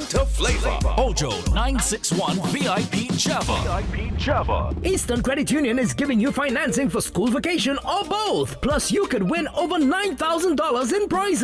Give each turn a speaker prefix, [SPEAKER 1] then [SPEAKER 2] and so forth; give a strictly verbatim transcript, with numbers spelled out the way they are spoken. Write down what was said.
[SPEAKER 1] Winter Flavor.
[SPEAKER 2] Ojo nine six one V I P Java.
[SPEAKER 1] V I P Java.
[SPEAKER 3] Eastern Credit Union is giving you financing for school vacation or both. Plus, you could win over nine thousand dollars in prizes.